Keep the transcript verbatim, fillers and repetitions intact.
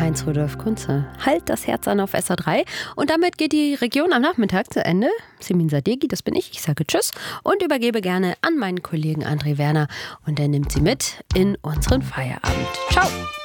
Heinz-Rudolf Kunze. Halt das Herz an auf S R drei. Und damit geht die Region am Nachmittag zu Ende. Simin Sadeghi, das bin ich. Ich sage Tschüss und übergebe gerne an meinen Kollegen André Werner. Und er nimmt Sie mit in unseren Feierabend. Ciao!